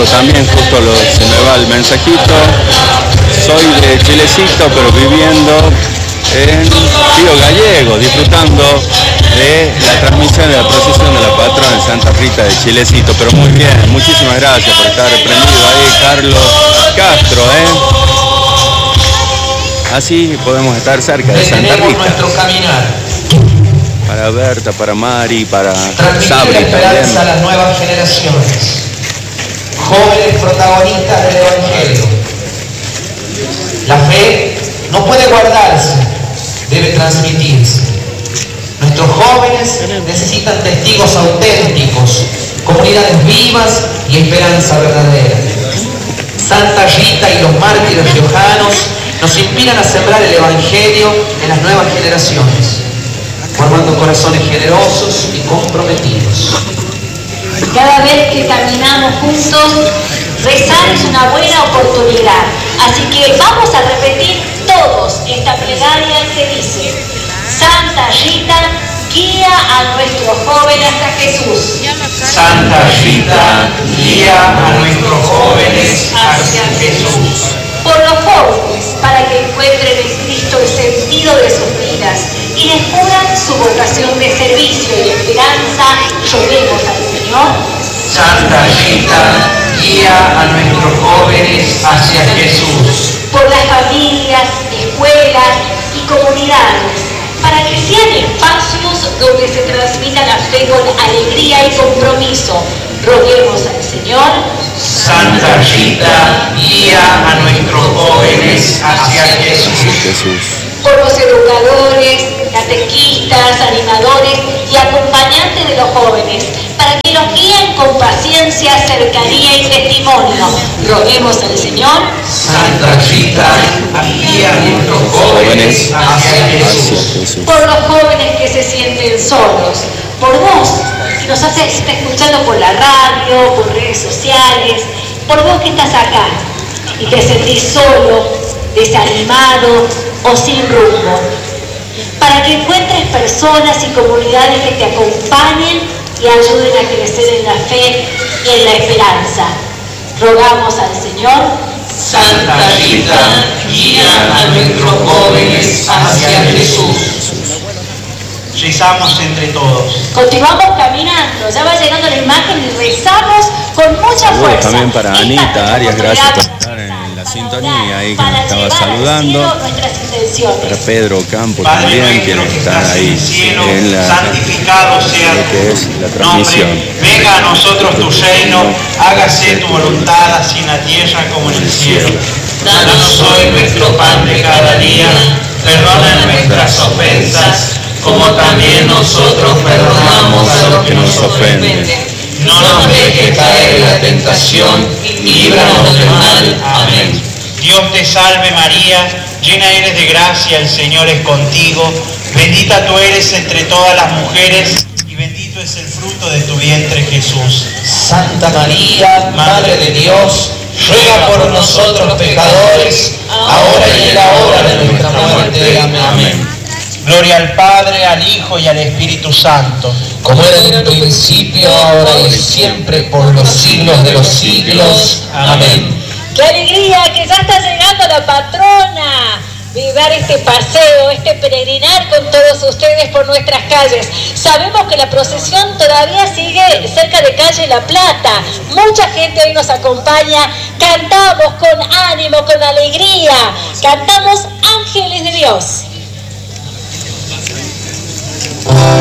digo también, justo se me va el mensajito. Soy de Chilecito, pero viviendo en Río Gallego, disfrutando de la transmisión de la procesión de la patrona de Santa Rita de Chilecito. Pero muy bien, muchísimas gracias por estar prendido ahí, Carlos Castro, Así podemos estar cerca de Santa Rita. Para Berta, para Mari, para Sabri también. A las nuevas generaciones, jóvenes protagonistas del Evangelio. La fe no puede guardarse, debe transmitirse. Nuestros jóvenes necesitan testigos auténticos, comunidades vivas y esperanza verdadera. Santa Rita y los mártires riojanos nos inspiran a sembrar el Evangelio en las nuevas generaciones, formando corazones generosos y comprometidos. Cada vez que caminamos juntos, rezar es una buena oportunidad. Así que vamos a repetir todos esta plegaria que dice: Santa Rita, guía a nuestros jóvenes a Jesús. Santa Rita, guía a nuestros jóvenes hacia Jesús. Por los jóvenes, para que encuentren en Cristo el sentido de sus vidas y descubran su vocación de servicio y esperanza, roguemos al Señor. Santa Rita, guía a nuestros jóvenes hacia Jesús. Por las familias, escuelas y comunidades, para que sean espacios donde se transmita la fe con alegría y compromiso, roguemos al Señor. Santa Rita, guía a nuestros jóvenes hacia Jesús. Por los educadores, catequistas, animadores y acompañantes de los jóvenes, para que los guíen con paciencia, cercanía y testimonio, roguemos al Señor. Santa Rita, guía a nuestros jóvenes hacia Jesús. Por los jóvenes que se sienten solos, por vos que nos está escuchando por la radio, por redes sociales, por vos que estás acá y te sentís solo, desanimado o sin rumbo, para que encuentres personas y comunidades que te acompañen y ayuden a crecer en la fe y en la esperanza. Rogamos al Señor. Santa Rita, guía a nuestros jóvenes hacia Jesús. Rezamos entre todos. Continuamos caminando, ya va llegando la imagen y rezamos con mucha fuerza. También para Anita Arias, gracias por estar en la sintonía ahí que nos estaba saludando. Para Pedro Campo también, quienes están ahí en la, santificado sea lo que es la transmisión. Venga a nosotros tu reino, hágase tu voluntad así en la tierra como en el cielo. Danos hoy nuestro pan de cada día, perdona nuestras ofensas, como también nosotros perdonamos a los que nos ofenden. No nos dejes caer en la tentación y líbranos del mal. Amén. Dios te salve María, llena eres de gracia, el Señor es contigo. Bendita tú eres entre todas las mujeres y bendito es el fruto de tu vientre Jesús. Santa María, Madre de Dios, ruega por nosotros pecadores, ahora y en la hora de nuestra muerte. Amén. Gloria al Padre, al Hijo y al Espíritu Santo, como era en el principio, ahora y siempre, por los siglos de los siglos. Amén. ¡Qué alegría que ya está llegando la patrona! Vivir este paseo, este peregrinar con todos ustedes por nuestras calles. Sabemos que la procesión todavía sigue cerca de calle La Plata. Mucha gente hoy nos acompaña. Cantamos con ánimo, con alegría. Cantamos Ángeles de Dios.